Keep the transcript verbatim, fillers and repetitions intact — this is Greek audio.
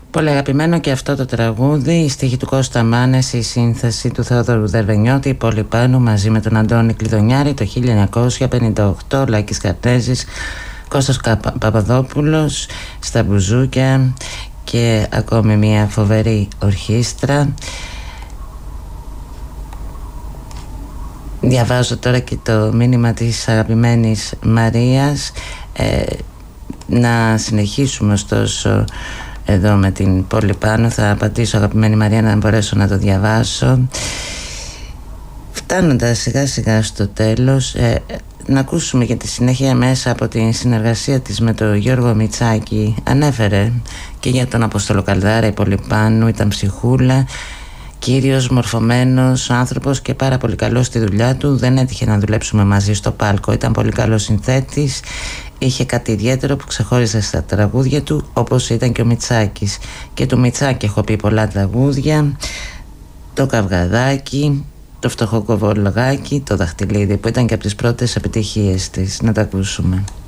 Πολύ αγαπημένο και αυτό το τραγούδι, η στίχη του Κώστα Μάνες, η σύνθεση του Θεόδωρου Δερβενιώτη, η Πολυπάνου μαζί με τον Αντώνη Κλειδονιάρη το χίλια εννιακόσια πενήντα οκτώ, Λάκης Καρτέζης, Κώστας Παπαδόπουλος στα μπουζούκια και ακόμη μια φοβερή ορχήστρα. Διαβάζω τώρα και το μήνυμα της αγαπημένης Μαρίας. ε, Να συνεχίσουμε ωστόσο εδώ με την Πολυπάνου. Θα απαντήσω αγαπημένη Μαρία να μπορέσω να το διαβάσω. Φτάνοντας σιγά σιγά στο τέλος, ε, να ακούσουμε για τη συνέχεια μέσα από την συνεργασία της με τον Γιώργο Μητσάκη. Ανέφερε και για τον Απόστολο Καλδάρα η Πολυπάνου, ήταν ψυχούλα, κύριος, μορφωμένος άνθρωπος και πάρα πολύ καλός στη δουλειά του. Δεν έτυχε να δουλέψουμε μαζί στο πάλκο, ήταν πολύ καλός συνθέτης. Είχε κάτι ιδιαίτερο που ξεχώριζε στα τραγούδια του, όπως ήταν και ο Μητσάκης. Και του Μητσάκη έχω πει πολλά τραγούδια. Το Καυγαδάκι, το Φτωχό Κοβολογάκι, το Δαχτυλίδι, που ήταν και από τις πρώτες επιτυχίες της. Να τα ακούσουμε.